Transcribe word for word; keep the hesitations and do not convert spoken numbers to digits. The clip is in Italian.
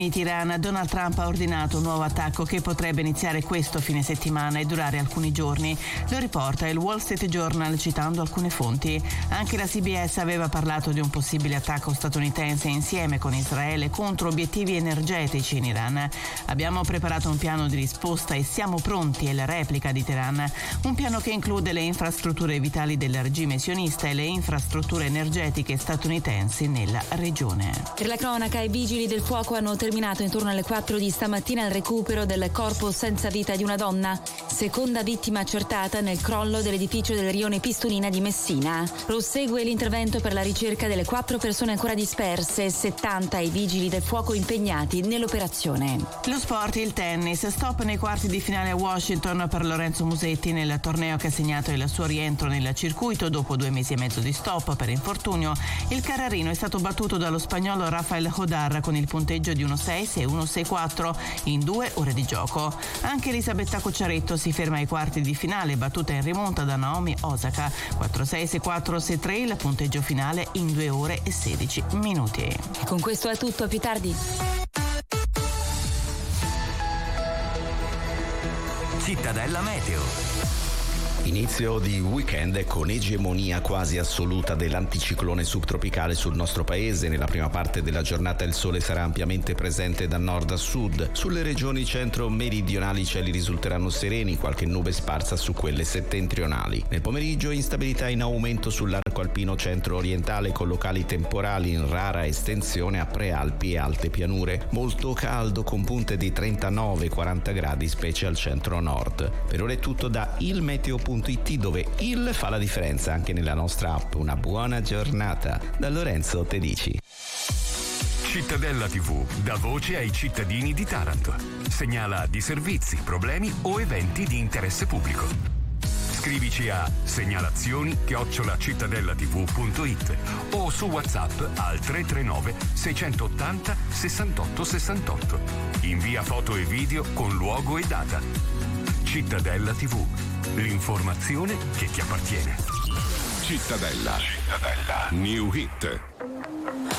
In Iran, Donald Trump ha ordinato un nuovo attacco che potrebbe iniziare questo fine settimana e durare alcuni giorni. Lo riporta il Wall Street Journal citando alcune fonti. Anche la C B S aveva parlato di un possibile attacco statunitense insieme con Israele contro obiettivi energetici in Iran. Abbiamo preparato un piano di risposta e siamo pronti, è la replica di Teheran. Un piano che include le infrastrutture vitali del regime sionista e le infrastrutture energetiche statunitensi nella regione. Per la cronaca, i vigili del fuoco hanno terminato intorno alle quattro di stamattina il recupero del corpo senza vita di una donna, seconda vittima accertata nel crollo dell'edificio del rione Pistolina di Messina. Prosegue l'intervento per la ricerca delle quattro persone ancora disperse e settanta i vigili del fuoco impegnati nell'operazione. Lo sport, il tennis, stop nei quarti di finale a Washington per Lorenzo Musetti nel torneo che ha segnato il suo rientro nel circuito dopo due mesi e mezzo di stop per infortunio. Il carrarino è stato battuto dallo spagnolo Rafael Hodar con il punteggio di uno sei sei uno sei quattro in due ore di gioco. Anche Elisabetta Cocciaretto si ferma ai quarti di finale, battuta in rimonta da Naomi Osaka quattro sei sei quattro sei tre, il punteggio finale in due ore e sedici minuti. E con questo è tutto, a più tardi. Cittadella Meteo. Inizio di weekend con egemonia quasi assoluta dell'anticiclone subtropicale sul nostro paese. Nella prima parte della giornata il sole sarà ampiamente presente da nord a sud. Sulle regioni centro-meridionali i cieli risulteranno sereni, qualche nube sparsa su quelle settentrionali. Nel pomeriggio instabilità in aumento sull'arco alpino centro-orientale con locali temporali in rara estensione a prealpi e alte pianure. Molto caldo con punte di trentanove quaranta gradi, specie al centro-nord. Per ora è tutto da il meteo punto it, dove il fa la differenza anche nella nostra app. Una buona giornata da Lorenzo Tedici. Cittadella tivù dà voce ai cittadini di Taranto. Segnala disservizi, problemi o eventi di interesse pubblico. Scrivici a segnalazioni chiocciola cittadellativù punto it o su WhatsApp al tre tre nove sei otto zero sessantotto sessantotto. Invia foto e video con luogo e data. Cittadella tivù, l'informazione che ti appartiene. Cittadella. Cittadella. New Hit.